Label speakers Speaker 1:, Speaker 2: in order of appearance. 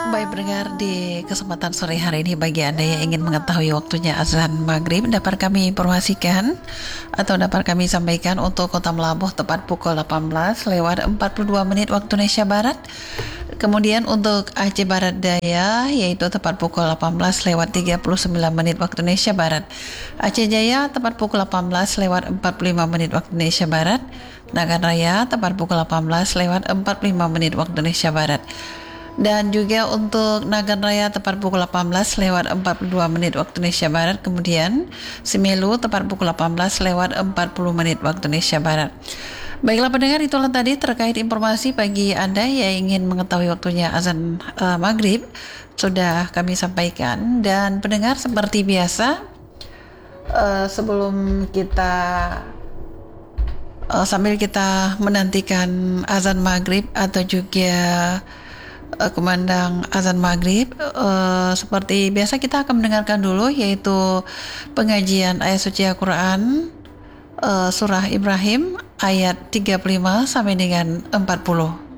Speaker 1: Baik pendengar, di kesempatan sore hari ini bagi Anda yang ingin mengetahui waktunya azan maghrib, dapat kami informasikan atau dapat kami sampaikan untuk Kota Melabuh tepat pukul 18 lewat 42 menit waktu Indonesia Barat. Kemudian untuk Aceh Barat Daya yaitu tepat pukul 18 lewat 39 menit waktu Indonesia Barat. Aceh Jaya tepat pukul 18 lewat 45 menit waktu Indonesia Barat. Nagan Raya tepat pukul 18 lewat 45 menit waktu Indonesia Barat. Dan juga untuk Nagan Raya tepat pukul 18 lewat 42 menit waktu Indonesia Barat. Kemudian Semelu tepat pukul 18 lewat 40 menit waktu Indonesia Barat. Baiklah pendengar, itulah tadi terkait informasi bagi Anda yang ingin mengetahui waktunya azan maghrib sudah kami sampaikan. Dan pendengar, seperti biasa sebelum kita sambil kita menantikan azan maghrib atau juga kumandang azan maghrib, seperti biasa kita akan mendengarkan dulu yaitu pengajian ayat suci Al-Quran surah Ibrahim ayat 35 sampai dengan 40.